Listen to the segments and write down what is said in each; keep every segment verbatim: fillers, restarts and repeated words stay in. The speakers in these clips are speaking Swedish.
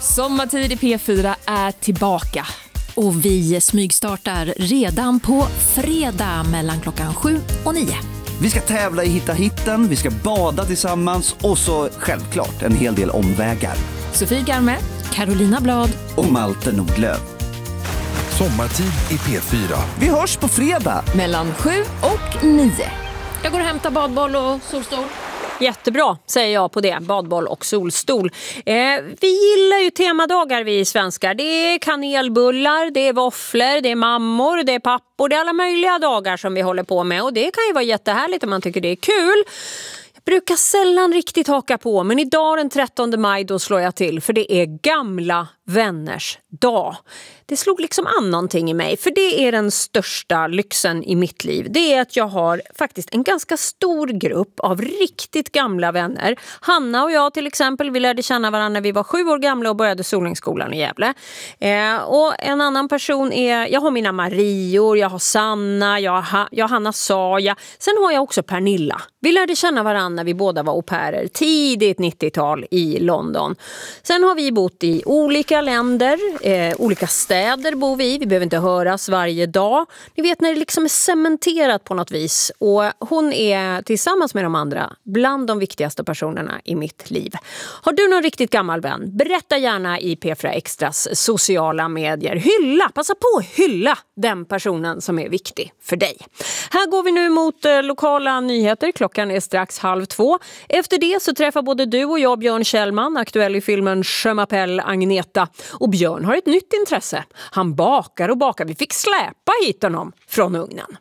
Sommartid i P fyra är tillbaka. Och vi smygstartar redan på fredag mellan klockan sju och nio. Vi ska tävla i Hitta hitten, vi ska bada tillsammans och så självklart en hel del omvägar. Sofie Garme, Carolina Blad och Malte Nordlöf. Sommartid i P fyra. Vi hörs på fredag mellan sju och nio. Jag går och hämtar badboll och solstol. Jättebra, säger jag på det. Badboll och solstol. Eh, vi gillar ju temadagar, vi svenskar. Det är kanelbullar, det är våfflor, det är mammor, det är pappor. Det är alla möjliga dagar som vi håller på med. Och det kan ju vara jättehärligt om man tycker det är kul. Jag brukar sällan riktigt haka på, men idag den trettonde maj då slår jag till. För det är gamla vänners dag. Det slog liksom an någonting i mig, för det är den största lyxen i mitt liv. Det är att jag har faktiskt en ganska stor grupp av riktigt gamla vänner. Hanna och jag till exempel, vi lärde känna varandra när vi var sju år gamla och började Solningsskolan i Gävle. Eh, och en annan person är, jag har mina Marior, jag har Sanna, jag har, jag har Hanna Saja. Sen har jag också Pernilla. Vi lärde känna varandra när vi båda var au pairer tidigt nittiotal i London. Sen har vi bott i olika länder, eh, olika städer bor vi. Vi behöver inte höras varje dag. Ni vet när det liksom är cementerat på något vis. Och hon är tillsammans med de andra bland de viktigaste personerna i mitt liv. Har du någon riktigt gammal vän? Berätta gärna i P fyra Extras sociala medier. Hylla, passa på att hylla den personen som är viktig för dig. Här går vi nu mot eh, lokala nyheter. Klockan är strax halv två. Efter det så träffar både du och jag Björn Kjellman, aktuell i filmen Je m'appelle Agneta. Och Björn har ett nytt intresse. Han bakar och bakar. Vi fick släpa hit honom från ugnen.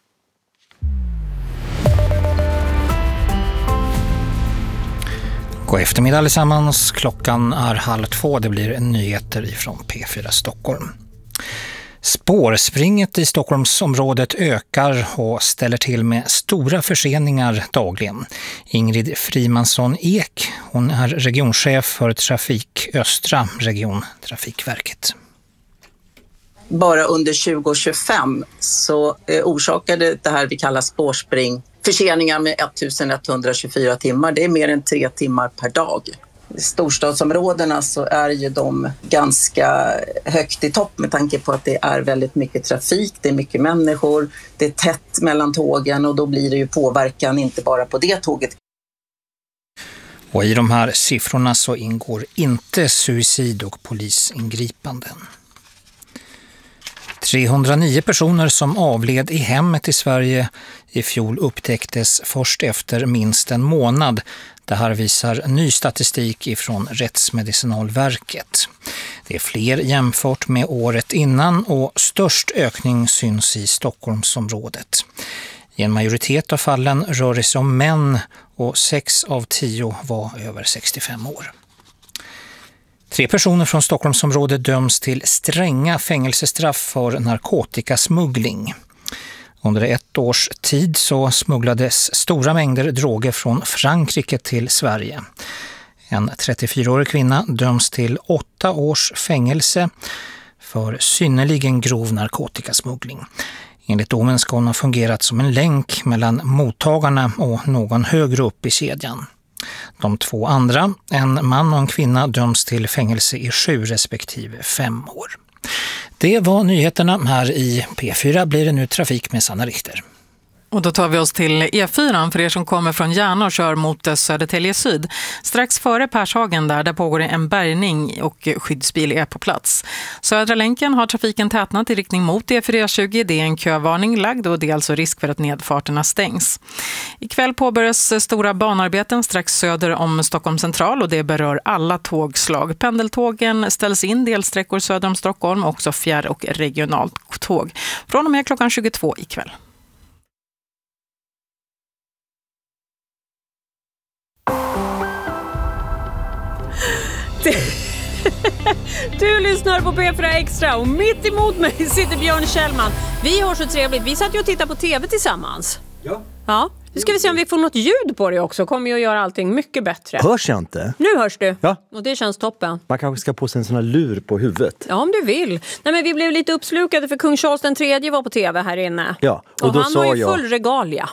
God eftermiddag allesammans. Klockan är halv två. Det blir nyheter ifrån P fyra Stockholm. Spårspringet i Stockholmsområdet ökar och ställer till med stora förseningar dagligen. Ingrid Frimansson Ek, hon är regionchef för Trafik Östra region Trafikverket. Bara under tjugo tjugofem så eh, orsakade det här vi kallar spårspring förseningar med ettusenetthundratjugofyra timmar. Det är mer än tre timmar per dag. I storstadsområdena så är ju de ganska högt i topp med tanke på att det är väldigt mycket trafik, det är mycket människor, det är tätt mellan tågen och då blir det ju påverkan inte bara på det tåget. Och i de här siffrorna så ingår inte suicid- och polisingripanden. trehundranio personer som avled i hemmet i Sverige i fjol upptäcktes först efter minst en månad. Det här visar ny statistik ifrån Rättsmedicinalverket. Det är fler jämfört med året innan och störst ökning syns i Stockholmsområdet. I en majoritet av fallen rör det sig om män och sex av tio var över sextiofem år. Tre personer från Stockholmsområdet döms till stränga fängelsestraff för narkotikasmuggling. Under ett års tid så smugglades stora mängder droger från Frankrike till Sverige. En trettiofyraårig kvinna döms till åtta års fängelse för synnerligen grov narkotikasmuggling. Enligt domen ska hon ha fungerat som en länk mellan mottagarna och någon högre upp i kedjan. De två andra, en man och en kvinna, döms till fängelse i sju respektive fem år. Det var nyheterna. Här i P fyra blir det nu trafik med Sanna Richter. Och då tar vi oss till E fyra för er som kommer från Järna och kör mot Södertälje Syd. Strax före Pershagen där, där pågår det en bärgning och skyddsbil är på plats. Södra länken har trafiken tätnat i riktning mot E fyra tjugo. Det är en kövarning lagd och det är alltså risk för att nedfarterna stängs. Ikväll påbörjas stora banarbeten strax söder om Stockholm central och det berör alla tågslag. Pendeltågen ställs in delsträckor söder om Stockholm och också fjärr- och regionalt tåg. Från och med klockan tjugotvå ikväll. Du lyssnar på P fyra Extra och mitt emot mig sitter Björn Kjellman. Vi har så trevligt. Vi satt ju och tittade på tv tillsammans. Ja. Ja. Nu ska vi se om vi får något ljud på det också. Kommer ju att göra allting mycket bättre. Hörs jag inte? Nu hörs du. Ja. Och det känns toppen. Man kanske ska på sig en sån här lur på huvudet. Ja, om du vill. Nej, men vi blev lite uppslukade för kung Charles den tredje var på tv här inne. Ja. Och, och då han sa var ju jag... full regalia.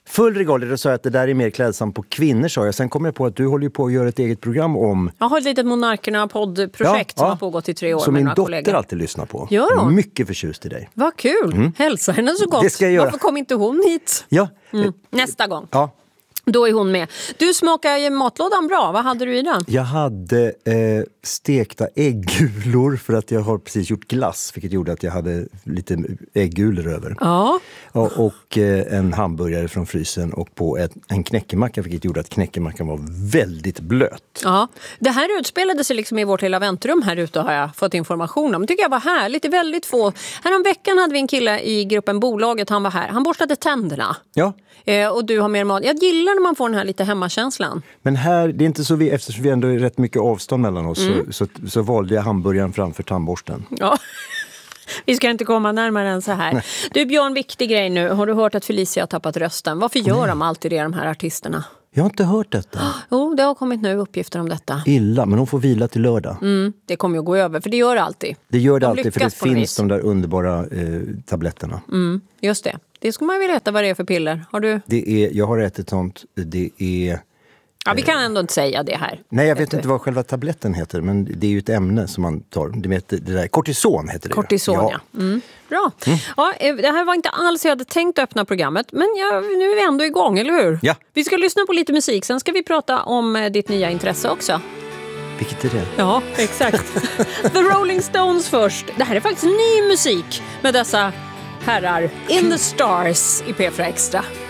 Full regalia, då sa jag att det där är mer klädsamt på kvinnor, sa jag. Sen kom jag på att du håller ju på att göra ett eget program om... Jag har ett litet Monarkerna-poddprojekt Ja, som ja. har pågått i tre år Som med min några dotter kollegor. alltid lyssnar på. Gör hon? Mycket förtjust i dig. Vad kul! Mm. Hälsa henne så gott. Det ska jag göra. Varför kom inte hon hit? Ja. Mm. Nästa gång. Ja. Då är hon med. Du smakar ju matlådan bra. Vad hade du i den? Jag hade eh, stekta äggulor för att jag har precis gjort glass, vilket gjorde att jag hade lite äggulor över. Ja. Och, och eh, en hamburgare från frysen och på ett, en knäckemacka, vilket gjorde att knäckemackan var väldigt blöt. Ja. Det här utspelade sig liksom i vårt lilla väntrum här ute, har jag fått information om. Det tycker jag var härligt. Det är väldigt få. Härom veckan hade vi en kille i gruppen Bolaget. Han var här. Han borstade tänderna. Ja. Eh, och du har mer mat. Jag gillar när man får den här lite hemmakänslan. Men här, det är inte så vi, eftersom vi ändå är rätt mycket avstånd mellan oss, Mm. så, så, så valde jag hamburgaren framför tandborsten. Ja. Vi ska inte komma närmare än så här. Du Björn, viktig grej nu. Har du hört att Felicia har tappat rösten? Varför gör de alltid det, de här artisterna? Jag har inte hört detta. Jo, det har kommit nu uppgifter om detta. Illa, men hon får vila till lördag. Mm, det kommer ju gå över, för det gör det alltid. Det gör det De alltid, för det lyckas på något finns vis. de där underbara eh, tabletterna. Mm, just det. Det ska man vilja veta vad det är för piller. Har du? Det är, jag har ätit sånt, det är... Ja, vi kan ändå inte säga det här. Nej, jag vet inte vad själva tabletten heter, men det är ju ett ämne som man tar. Det, vet, det där, kortison heter det. Kortison, ja. ja. Mm. Bra. Mm. Ja, det här var inte alls jag hade tänkt öppna programmet, men ja, nu är vi ändå igång, eller hur? Ja. Vi ska lyssna på lite musik, sen ska vi prata om ditt nya intresse också. Vilket är det? Ja, exakt. The Rolling Stones först. Det här är faktiskt ny musik med dessa herrar. In the Stars i P fyra Extra.